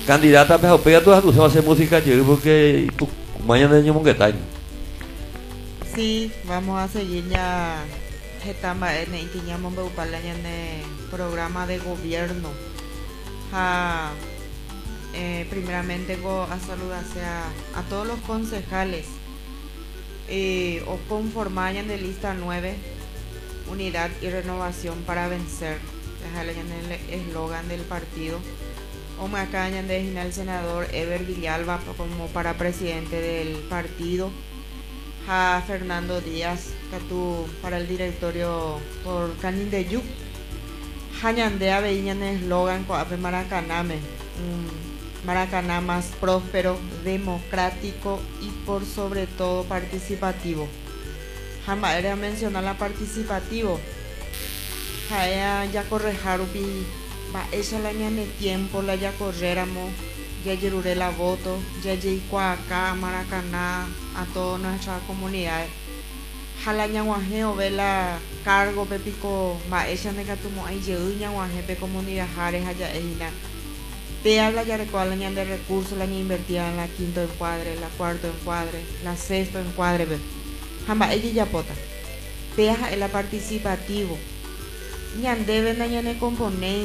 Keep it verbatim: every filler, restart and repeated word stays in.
Candidata, pero pega todas tus hacer música yo porque mañana de Monguetaño. Sí, vamos a seguir ya Getamba en Itiñamos Beupalaña en el programa de gobierno. A, eh, primeramente go a saludarse a, a todos los concejales eh, o conformayan de lista nueve, unidad y renovación para vencer. Dejarle el eslogan del partido. O me acañan de designar el senador Ever Villalba como para presidente del partido. A Fernando Díaz Catú para el directorio por Canin de Yuc. Hañandea veían el eslogan Coape Maracaname, un Maracaná más próspero, democrático y por sobre todo participativo. Jamás era mencionar la participativo. Jaea ya correjarupi va ella la ñane tiempo la ya corréramos ya yeruré la voto ya yeicua acá Maracaná a toda nuestra comunidad jala ñaguajeo vela cargo pepico va ella ne catumo ay yeu ñaguaje pe comunidad jares allá ejina pe habla ya recuerda la ñan de recursos la ña invertida en la quinto encuadre la cuarto encuadre la sexto encuadre ve jamba ella ya pota peja en la participativo ñan deben ñane componer